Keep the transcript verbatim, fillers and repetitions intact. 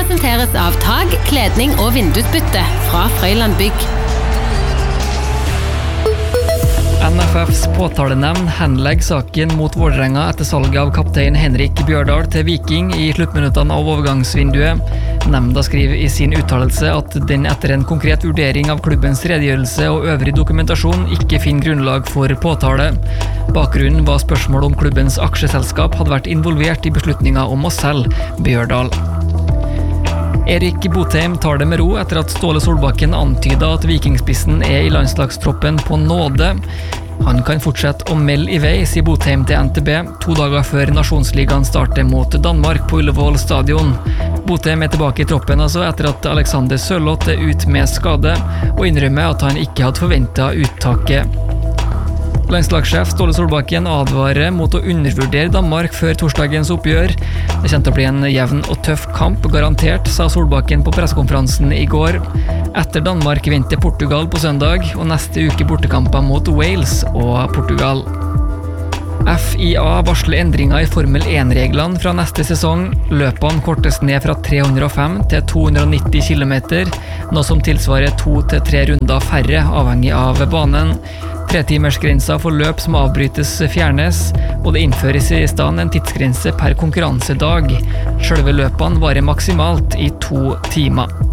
presenteres av tag, kledning og vindusbytte fra Frøyland Bygg. N F F's påtalenemnd henlegger saken mot Vålerenga etter salget av kaptein Henrik Bjørdal til Viking i sluttminuttene av overgangsvinduet. Nemnda skriver i sin uttalelse at den etter en konkret vurdering av klubbens redegjørelse og øvrig dokumentasjon ikke finner grunnlag for påtale. Bakgrunnen var spørsmål om klubbens aksjeselskap hadde vært involvert i beslutningen om å selge Bjørdal. Erik Botheim tar det med ro etter at Ståle Solbakken antydet at vikingspissen er i landslagstroppen på nåde. Han kan fortsette å melde i vei, sier Botheim til N T B, to dager før Nasjonsligaen starter mot Danmark på Ullevål stadion. Botheim er tilbake i troppen altså etter at Alexander Sørloth er ut med skade, og innrømmer at han ikke hadde forventet uttaket. Landslagssjef Ståle Solbakken advarer mot å undervurdere Danmark før torsdagens oppgjør. Det kommer til å bli en jevn og tøff kamp, garantert, sa Solbakken på pressekonferansen i går. Etter Danmark venter Portugal på søndag, og neste uke bortekamper mot Wales og Portugal. F I A varsler endringer i Formel én-reglene fra neste sesong. Løpene kortes ned fra tre hundre og fem til to hundre og nitti kilometer, noe som tilsvarer to til tre runder færre, avhengig av banen. Tretimersgrensa for løp som avbrytes fjernes, og det innføres i stedet en tidsgrense per konkurransedag. Selve løpene varer maksimalt i to timer.